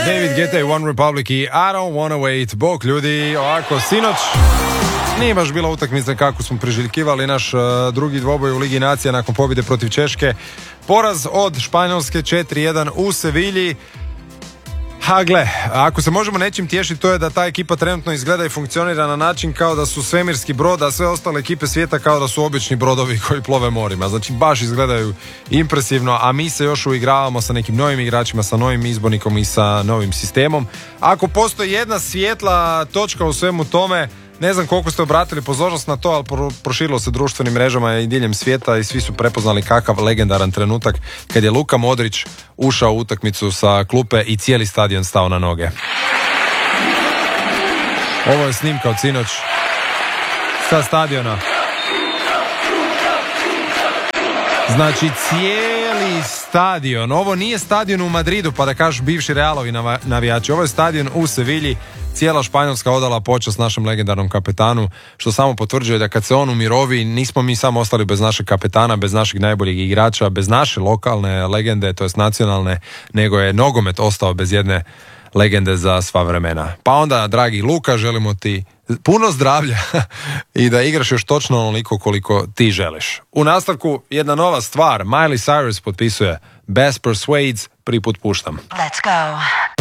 David Guetta i One Republic i I don't wanna wait. Bog ljudi, ovako, sinoć nije baš bila utakmica kako smo priželjkivali. Naš drugi dvoboj u Ligi nacija nakon pobjede protiv Češke. Poraz od Španjolske 4-1 u Sevilji. Ha gle, ako se možemo nečim tješiti, to je da ta ekipa trenutno izgleda i funkcionira na način kao da su svemirski brod, a sve ostale ekipe svijeta kao da su obični brodovi koji plove morima. Znači baš izgledaju impresivno, a mi se još uigravamo sa nekim novim igračima, sa novim izbornikom i sa novim sistemom. Ako postoji jedna svijetla točka u svemu tome, ne znam koliko ste obratili pozornost na to, ali proširilo se društvenim mrežama i diljem svijeta i svi su prepoznali kakav legendaran trenutak kad je Luka Modrić ušao u utakmicu sa klupe i cijeli stadion stao na noge. Ovo je snimka od sinoć sa stadiona. Znači cijeli stadion, ovo nije stadion u Madridu pa da kažu bivši Realovi navijači, ovo je stadion u Sevilji. Cijela Španjolska odala počast našem legendarnom kapetanu, što samo potvrđuje da kad se on umirovi, nismo mi samo ostali bez našeg kapetana, bez naših najboljih igrača, bez naše lokalne legende, to jest nacionalne, nego je nogomet ostao bez jedne legende za sva vremena. Pa onda, dragi Luka, želimo ti puno zdravlja i da igraš još točno onoliko koliko ti želiš. U nastavku jedna nova stvar, Miley Cyrus potpisuje Bass Persuades, prvi put puštam. Let's go.